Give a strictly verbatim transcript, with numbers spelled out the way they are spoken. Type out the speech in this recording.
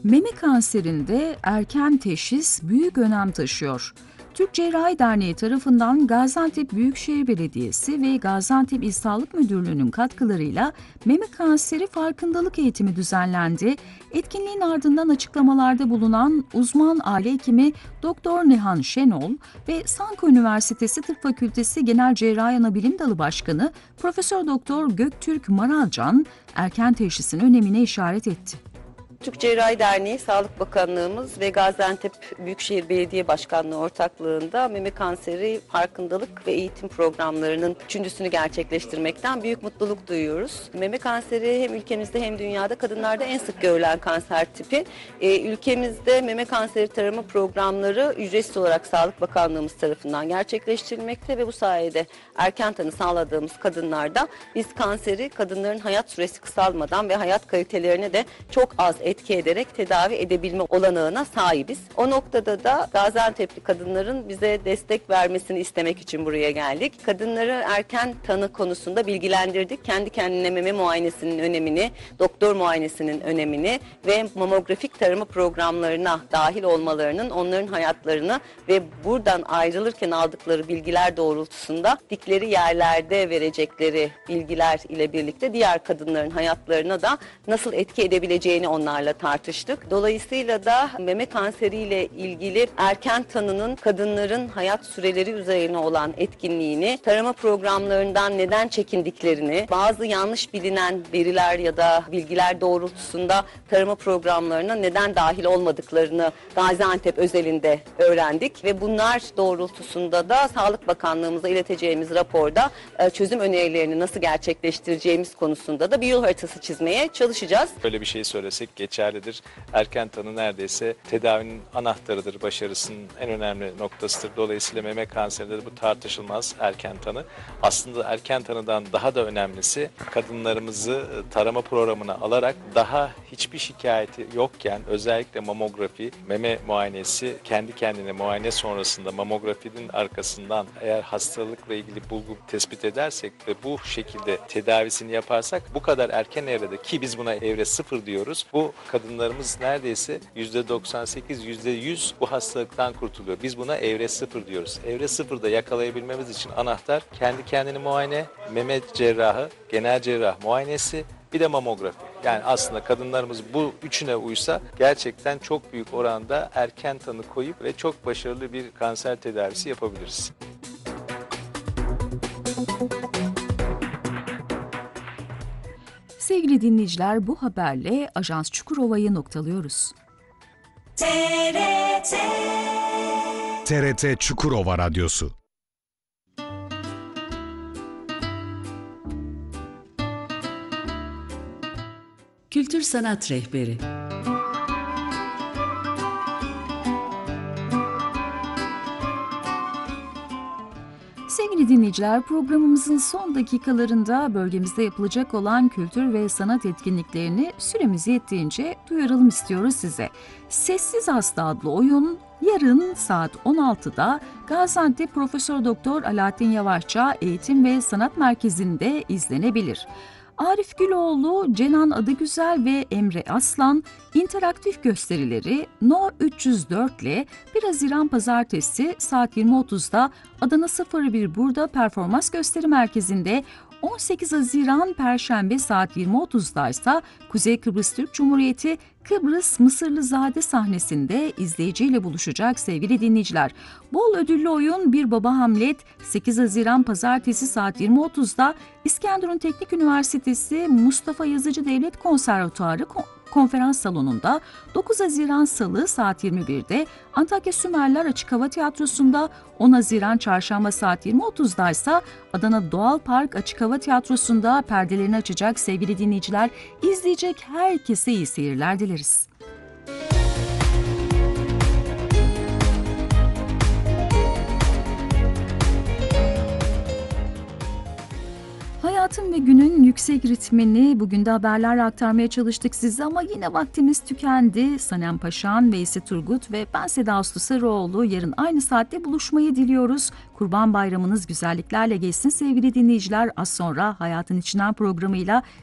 Meme kanserinde erken teşhis büyük önem taşıyor. Türk Cerrahi Derneği tarafından Gaziantep Büyükşehir Belediyesi ve Gaziantep İl Sağlık Müdürlüğü'nün katkılarıyla meme kanseri farkındalık eğitimi düzenlendi. Etkinliğin ardından açıklamalarda bulunan uzman aile hekimi Doktor Nihan Şenol ve Sanko Üniversitesi Tıp Fakültesi Genel Cerrahi Anabilim Dalı Başkanı Profesör Doktor Göktürk Maralcan erken teşhisin önemine işaret etti. Türk Cerrahi Derneği, Sağlık Bakanlığımız ve Gaziantep Büyükşehir Belediye Başkanlığı ortaklığında meme kanseri farkındalık ve eğitim programlarının üçüncüsünü gerçekleştirmekten büyük mutluluk duyuyoruz. Meme kanseri hem ülkemizde hem dünyada kadınlarda en sık görülen kanser tipi. Ee, ülkemizde meme kanseri tarama programları ücretsiz olarak Sağlık Bakanlığımız tarafından gerçekleştirilmekte ve bu sayede erken tanı sağladığımız kadınlarda biz kanseri kadınların hayat süresi kısalmadan ve hayat kalitelerine de çok az etki ederek tedavi edebilme olanağına sahibiz. O noktada da Gaziantep'li kadınların bize destek vermesini istemek için buraya geldik. Kadınları erken tanı konusunda bilgilendirdik. Kendi kendine meme muayenesinin önemini, doktor muayenesinin önemini ve mamografik tarama programlarına dahil olmalarının onların hayatlarını ve buradan ayrılırken aldıkları bilgiler doğrultusunda dikleri yerlerde verecekleri bilgiler ile birlikte diğer kadınların hayatlarına da nasıl etki edebileceğini onlar tartıştık. Dolayısıyla da meme kanseriyle ilgili erken tanının kadınların hayat süreleri üzerine olan etkinliğini, tarama programlarından neden çekindiklerini, bazı yanlış bilinen veriler ya da bilgiler doğrultusunda tarama programlarına neden dahil olmadıklarını Gaziantep özelinde öğrendik ve bunlar doğrultusunda da Sağlık Bakanlığımıza ileteceğimiz raporda çözüm önerilerini nasıl gerçekleştireceğimiz konusunda da bir yol haritası çizmeye çalışacağız. Böyle bir şey söylesek geçerlidir. Erken tanı neredeyse tedavinin anahtarıdır, başarısının en önemli noktasıdır. Dolayısıyla meme kanserinde de bu tartışılmaz erken tanı. Aslında erken tanıdan daha da önemlisi kadınlarımızı tarama programına alarak daha hiçbir şikayeti yokken özellikle mamografi, meme muayenesi, kendi kendine muayene sonrasında mamografinin arkasından eğer hastalıkla ilgili bulgu tespit edersek ve bu şekilde tedavisini yaparsak bu kadar erken evrede ki biz buna evre sıfır diyoruz. Bu kadınlarımız neredeyse yüzde doksan sekiz yüzde yüz bu hastalıktan kurtuluyor. Biz buna evre sıfır diyoruz. Evre sıfırda yakalayabilmemiz için anahtar kendi kendini muayene, meme cerrahı, genel cerrah muayenesi, bir de mamografi. Yani aslında kadınlarımız bu üçüne uysa gerçekten çok büyük oranda erken tanı koyup ve çok başarılı bir kanser tedavisi yapabiliriz. Sevgili dinleyiciler, bu haberle Ajans Çukurova'yı noktalıyoruz. T R T T R T Çukurova Radyosu. Kültür Sanat Rehberi. Sevgili dinleyiciler, programımızın son dakikalarında bölgemizde yapılacak olan kültür ve sanat etkinliklerini süremiz yettiğince duyuralım istiyoruz size. Sessiz Hasta adlı oyun yarın saat on altıda Gaziantep Profesör Doktor Alaaddin Yavaşça Eğitim ve Sanat Merkezi'nde izlenebilir. Arif Güloğlu, Cenan Adıgüzel ve Emre Aslan interaktif gösterileri No üç yüz dört ile bir Haziran Pazartesi saat yirmi otuzda Adana sıfır bir Burda Performans Gösteri Merkezi'nde, on sekiz Haziran Perşembe saat yirmi otuzda ise Kuzey Kıbrıs Türk Cumhuriyeti Kıbrıs Mısırlızade sahnesinde izleyiciyle buluşacak sevgili dinleyiciler. Bol ödüllü oyun Bir Baba Hamlet sekiz Haziran Pazartesi saat yirmi otuzda İskenderun Teknik Üniversitesi Mustafa Yazıcı Devlet Konservatuarı Konferans Salonu'nda, dokuz Haziran Salı saat yirmi birde Antakya Sümerler Açık Hava Tiyatrosu'nda, on Haziran Çarşamba saat yirmi otuzda ise Adana Doğal Park Açık Hava Tiyatrosu'nda perdelerini açacak sevgili dinleyiciler. İzleyecek herkese iyi seyirler dileriz. Hayatın ve günün yüksek ritmini bugün de haberlerle aktarmaya çalıştık size ama yine vaktimiz tükendi. Sanem Paşan, Veysi Turgut ve ben Seda Aslı Sarıoğlu yarın aynı saatte buluşmayı diliyoruz. Kurban Bayramınız güzelliklerle geçsin sevgili dinleyiciler. Az sonra Hayatın İçinden programıyla